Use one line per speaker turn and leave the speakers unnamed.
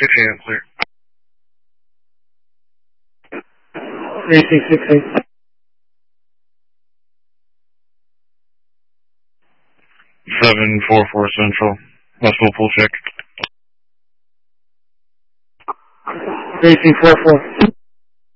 6 a.m. clear.
Racing 6-8.
744 Central. Westwell full check.
Racing 4-4.